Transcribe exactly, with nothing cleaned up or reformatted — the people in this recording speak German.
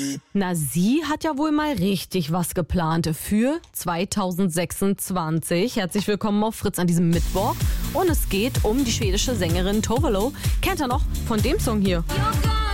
Na, sie hat ja wohl mal richtig was geplant für zwanzig sechsundzwanzig. Herzlich willkommen auf Fritz an diesem Mittwoch. Und es geht um die schwedische Sängerin Tove Lo. Kennt ihr noch von dem Song hier?